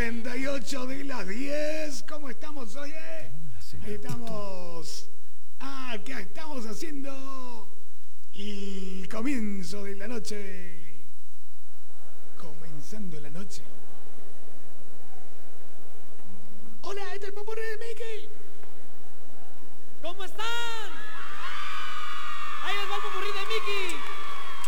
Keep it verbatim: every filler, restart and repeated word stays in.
cuarenta y ocho de las diez. ¿Cómo estamos hoy, eh? Ahí estamos. Ah, acá estamos haciendo el comienzo de la noche. Comenzando la noche. Hola, este es el popurrí de Mickey. ¿Cómo están? Ahí les va el popurrí de Mickey.